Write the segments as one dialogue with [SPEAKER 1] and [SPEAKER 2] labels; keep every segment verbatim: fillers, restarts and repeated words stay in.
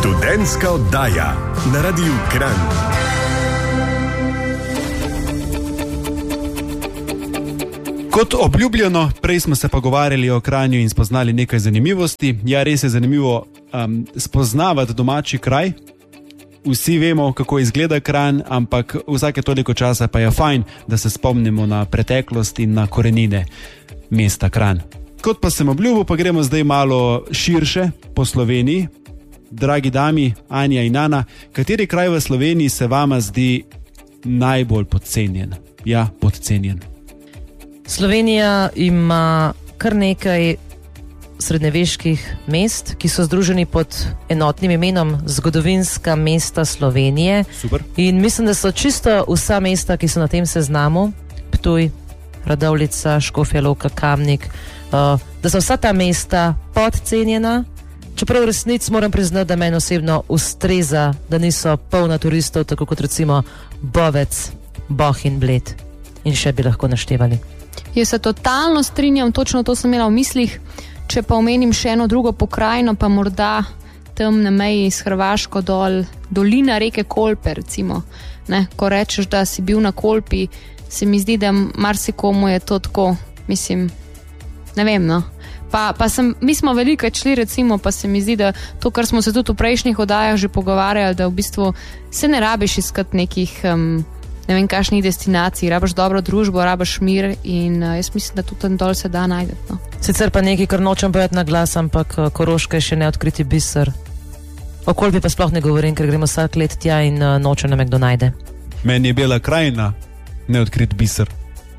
[SPEAKER 1] Študentska oddaja na Radiu Kranj. Kot obljubljeno, prej smo se pogovarjali o Kranju in spoznali nekaj zanimivosti. Ja, res je zanimivo um, spoznavati domači kraj. Vsi vemo, kako izgleda Kranj, ampak vsake toliko časa pa je fajn, da se spomnimo na preteklost in na korenine mesta Kranj. Kot pa sem obljubil, pa gremo zdaj malo širše po Sloveniji. Dragi dami, Anja in Ana, kateri kraj v Sloveniji se vama zdi najbolj podcenjen? Ja, podcenjen.
[SPEAKER 2] Slovenija ima kar nekaj srednjeveških mest, ki so združeni pod enotnim imenom Zgodovinska mesta Slovenije.
[SPEAKER 1] Super.
[SPEAKER 2] In mislim, da so čisto vsa mesta, ki so na tem seznamu, Ptuj, Radovljica, Škofja Loka, Kamnik, uh, da so vsa ta mesta podcenjena. Čeprav v resnici moram priznati, da meni osebno ustreza, da niso polna turistov, tako kot recimo Bovec, Boh in Bled. In še bi lahko naštevali.
[SPEAKER 3] Jaz se totalno strinjam, točno to sem imela v mislih. Če pa omenim še eno drugo pokrajino, pa morda tam na meji s Hrvaško dol, dolina reke Kolpe, recimo. Ne, ko rečeš, da si bil na Kolpi, se mi zdi, da marsikomu je to tako, mislim, ne vem, no. Pa, pa sem, mi smo veliko šli, recimo, pa se mi zdi, da to, kar smo se tudi v prejšnjih oddajah že pogovarjali, da v bistvu se ne rabiš iskati nekih, um, ne vem, kakšnih destinacij, rabiš dobro družbo, rabiš mir in uh, jaz mislim, da tudi tam dol se da najdeti. No.
[SPEAKER 2] Sicer pa nekaj, kar nočem povedati na glas, ampak uh, Koroška je še neodkriti biser. O Kolpi pa sploh ne govorim, ker gremo vsak let tja in uh, noče nam kdo najde.
[SPEAKER 1] Meni je Bela krajina neodkrit biser.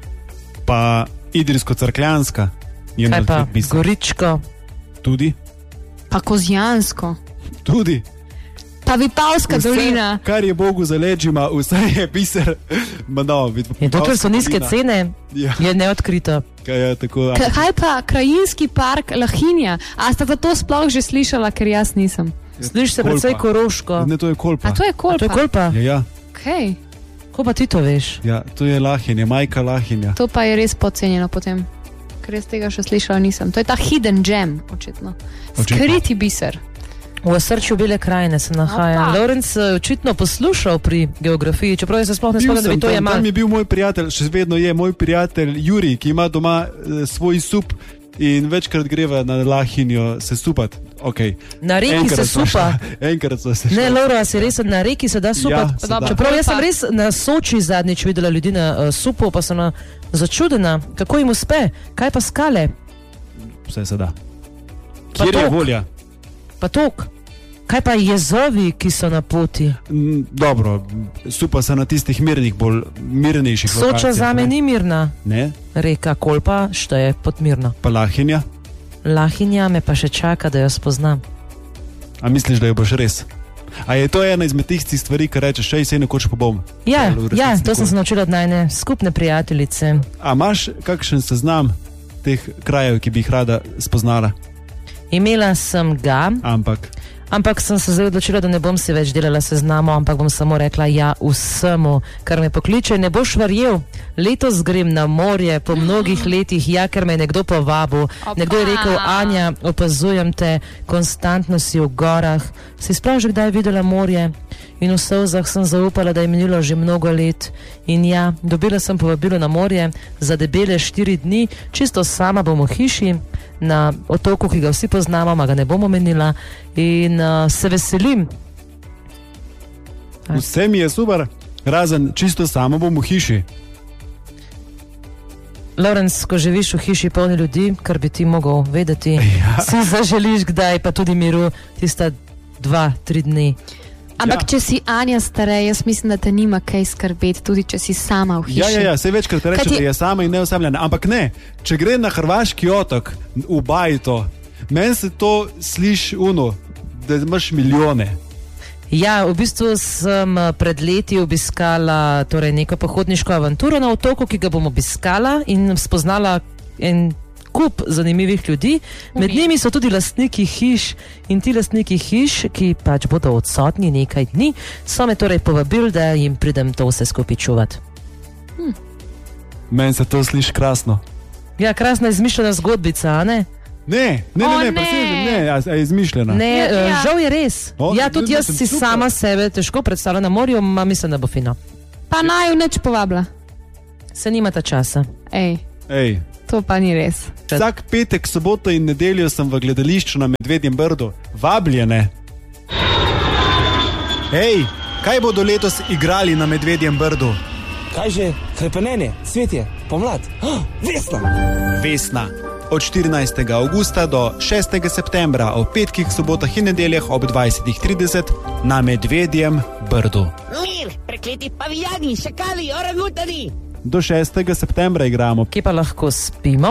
[SPEAKER 1] Pa Idrijsko-Cerkljanska je
[SPEAKER 2] kaj pa
[SPEAKER 1] neodkrit biser.
[SPEAKER 2] Goričko?
[SPEAKER 1] Tudi.
[SPEAKER 3] Pa Kozjansko.
[SPEAKER 1] Tudi.
[SPEAKER 3] Pa Vipavska
[SPEAKER 1] Vse,
[SPEAKER 3] dolina.
[SPEAKER 1] kar je Bogu za leđima, vse je biser. Ma no,
[SPEAKER 2] In to, ker so nizke cene,
[SPEAKER 1] ja.
[SPEAKER 2] je neodkrito.
[SPEAKER 1] Kaj, je tako,
[SPEAKER 3] K- kaj pa krajinski park Lahinja? A ste to sploh že slišala, ker jaz nisem?
[SPEAKER 2] Sliši se
[SPEAKER 1] Kolpa.
[SPEAKER 2] predvsej Koroško.
[SPEAKER 1] Ne, to je Kolpa.
[SPEAKER 3] A to je
[SPEAKER 2] A
[SPEAKER 3] Kolpa?
[SPEAKER 2] to je Kolpa?
[SPEAKER 1] Ja, ja.
[SPEAKER 3] Okay.
[SPEAKER 2] Ko pa ti to veš?
[SPEAKER 1] Ja, to je Lahinja, majka Lahinja.
[SPEAKER 3] To pa je res podcenjeno potem, ker jaz tega še slišala nisem. To je ta hidden gem, očitno.
[SPEAKER 1] Očitno.
[SPEAKER 3] Skriti biser.
[SPEAKER 2] V osrčju Bele krajine se nahaja.
[SPEAKER 3] Opa.
[SPEAKER 2] Lorenc je očitno poslušal pri geografiji, čeprav jaz se sploh ne
[SPEAKER 1] Bil
[SPEAKER 2] spomnim, da bi
[SPEAKER 1] sem
[SPEAKER 2] to
[SPEAKER 1] tam,
[SPEAKER 2] jemal.
[SPEAKER 1] tam je bil moj prijatelj, še vedno je moj prijatelj Juri, ki ima doma eh, svoj sup in večkrat greva na Lahinjo se supat. Okay.
[SPEAKER 2] Na reki
[SPEAKER 1] Enkrat
[SPEAKER 2] se
[SPEAKER 1] sva
[SPEAKER 2] supa.
[SPEAKER 1] šla, Enkrat so se
[SPEAKER 2] Ne,
[SPEAKER 1] šla.
[SPEAKER 2] Laura, si res na reki se da supati.
[SPEAKER 1] Ja, se da.
[SPEAKER 2] Čeprav jaz sem
[SPEAKER 3] Kolpa.
[SPEAKER 2] res na Soči zadnjič videla ljudi na uh, supu, pa sem uh, začudena, kako jim uspe. Kaj pa skale?
[SPEAKER 1] Vse se da.
[SPEAKER 2] Pa
[SPEAKER 1] Kjer je
[SPEAKER 2] tok.
[SPEAKER 1] volja?
[SPEAKER 2] Pa tok. Kaj pa jezovi, ki so na poti?
[SPEAKER 1] Mm, dobro, supa se na tistih mirnih, bolj mirnejših
[SPEAKER 2] Soča
[SPEAKER 1] lokacijah,
[SPEAKER 2] zame
[SPEAKER 1] ne?
[SPEAKER 2] ni mirna.
[SPEAKER 1] Ne,
[SPEAKER 2] Reka Kolpa šteje pod mirno.
[SPEAKER 1] pa Lahinja.
[SPEAKER 2] Lahinja me pa še čaka, da jo spoznam.
[SPEAKER 1] A misliš, da jo boš res? A je to ena izmed tistih stvari, ki rečeš, še se nekoč pa bom?
[SPEAKER 2] Ja,
[SPEAKER 1] Ali v resnici
[SPEAKER 2] ja, to
[SPEAKER 1] nikoli?
[SPEAKER 2] sem se naučila od najne skupne prijateljice.
[SPEAKER 1] A imaš kakšen seznam teh krajev, ki bi jih rada spoznala?
[SPEAKER 2] Imela sem ga,
[SPEAKER 1] Ampak
[SPEAKER 2] ampak sem se zdaj odločila, da ne bom si več delala seznamo, ampak bom samo rekla ja vsemu, kar me pokliče. Ne boš verjel, letos grem na morje po mnogih letih, ja, ker me je nekdo povabil.
[SPEAKER 3] Opa.
[SPEAKER 2] Nekdo je rekel, Anja, opazujem te, konstantno si v gorah. Si sploh že kdaj videla morje? In v solzah sem zaupala, da je minilo že mnogo let. In ja, dobila sem povabilo na morje za debele štiri dni, čisto sama bom v hiši, na otoku, ki ga vsi poznamo, ma ga ne bom omenila, in uh, se veselim.
[SPEAKER 1] vse mi je super, razen čisto samo bom v hiši.
[SPEAKER 2] Lorenz, ko živiš v hiši polni ljudi, kar bi ti mogel vedeti,
[SPEAKER 1] Ja.
[SPEAKER 2] si zaželiš kdaj, pa tudi miru, tista dva, tri dni.
[SPEAKER 3] Ampak
[SPEAKER 1] Ja.
[SPEAKER 3] če si Anja starej, jaz mislim, da te nima kaj skrbeti, tudi če si sama v hiši.
[SPEAKER 1] Ja, ja, ja, vse večkrat reče,
[SPEAKER 3] Kaj ti-
[SPEAKER 1] da je sama in neosamljena. Ampak ne, če gre na hrvaški otok, v Bajto, meni se to sliši uno, da imaš milijone.
[SPEAKER 2] Ja, v bistvu sem eh, pred leti obiskala torej neko pohodniško avanturo na otoku, ki ga bom obiskala in spoznala en kup zanimivih ljudi. Med njimi so tudi lastniki hiš in ti lastniki hiš, ki pač bodo odsotni nekaj dni, so me torej povabili, da jim pridem to vse skupaj čuvati.
[SPEAKER 1] Meni se to sliši krasno.
[SPEAKER 2] Ja, krasna izmišljena zgodbica, a ne?
[SPEAKER 1] Ne, ne,
[SPEAKER 3] O,
[SPEAKER 1] ne, ne,
[SPEAKER 3] ne.
[SPEAKER 1] presežek, ne, a, a je izmišljena.
[SPEAKER 2] Ne,
[SPEAKER 3] Ja,
[SPEAKER 2] ja,
[SPEAKER 3] ja.
[SPEAKER 2] žal je res.
[SPEAKER 1] O,
[SPEAKER 2] Ja, tudi
[SPEAKER 1] jaz
[SPEAKER 2] jaz
[SPEAKER 1] mislim,
[SPEAKER 2] si
[SPEAKER 1] super.
[SPEAKER 2] sama sebe težko predstavljam na morju, ma mislim, da bo fino.
[SPEAKER 3] Pa naj jo neč povabila.
[SPEAKER 2] Se nimata časa.
[SPEAKER 3] Ej,
[SPEAKER 1] Ej.
[SPEAKER 3] to pa ni res.
[SPEAKER 1] Vsak petek, soboto in nedeljo sem v gledališču na Medvedjem Brdu. Vabljene. Hej, kaj bodo letos igrali na Medvedjem Brdu?
[SPEAKER 4] Kaj že? Hrepenenje, cvetje, pomlad. Oh, Vesna!
[SPEAKER 1] Vesna. Od štirinajstega avgusta do šestega septembra, ob petkih, sobotah in nedeljah ob dvajset trideset na Medvedjem Brdu.
[SPEAKER 5] Mir, prekleti pavijani, šakali, orangutani.
[SPEAKER 1] Do šestega septembra igramo.
[SPEAKER 2] Kje pa lahko spimo?